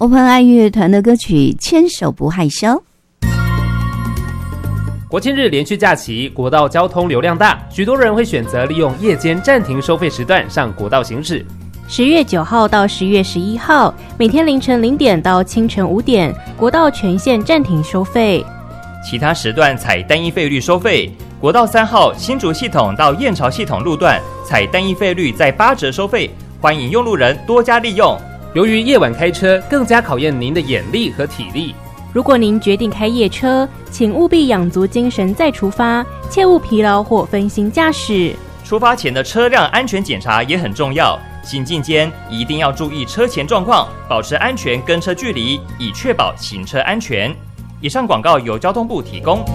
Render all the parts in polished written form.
Open 爱乐团的歌曲《牵手不害羞》。 国庆日连续假期，国道交通流量大，许多人会选择利用夜间暂停收费时段上国道行驶。 10月9号到10月11号，每天凌晨0点到清晨5点，国道全线暂停收费。 其他时段采单一费率收费。国道3号新竹系统到燕巢系统路段采单一费率在8折收费，欢迎用路人多加利用。 由于夜晚开车更加考验您的眼力和体力， 如果您决定开夜车，请务必养足精神再出发，切勿疲劳或分心驾驶。 出发前的车辆安全检查也很重要，行进间一定要注意车前状况，保持安全跟车距离，以确保行车安全。以上广告由交通部提供。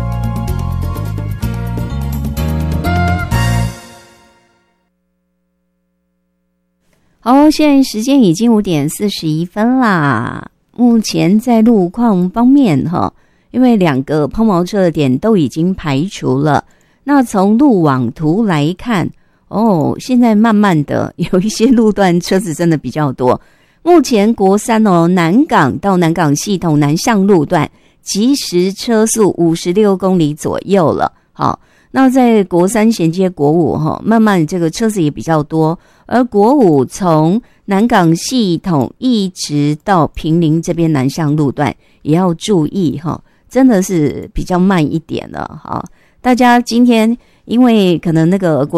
好，现在时间已经5点41分啦。目前在路况方面因为2个抛锚车的点都已经排除了，那从路网图来看现在慢慢的有一些路段车子真的比较多。目前国3南港到南港系统南向路段即时车速56公里左右了。好，那在国3衔接国5慢慢这个车子也比较多，而国5从南港系统一直到坪林这边南向路段也要注意真的是比较慢一点了。好，大家今天因为可能那个国